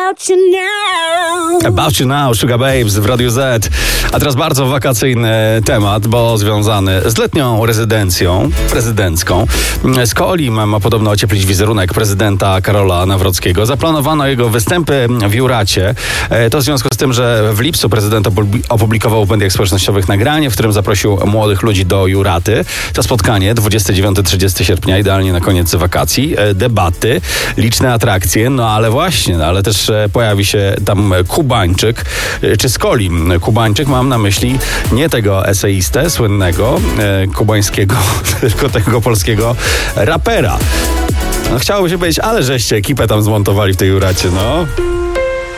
About You Now. About You Now, Sugar Babes w Radiu Z. A teraz bardzo wakacyjny temat, bo związany z letnią rezydencją prezydencką. Skolim ma podobno ocieplić wizerunek prezydenta Karola Nawrockiego. Zaplanowano jego występy w Juracie. To w związku z tym, że w lipcu prezydent opublikował w mediach społecznościowych nagranie, w którym zaprosił młodych ludzi do Juraty. To spotkanie 29-30 sierpnia, idealnie na koniec wakacji. Debaty, liczne atrakcje, ale też pojawi się tam Kubańczyk, czy Skolim. Kubańczyk, mam na myśli nie tego eseistę słynnego, kubańskiego, tylko tego polskiego rapera. Chciałoby się powiedzieć, ale żeście ekipę tam zmontowali w tej Juracie,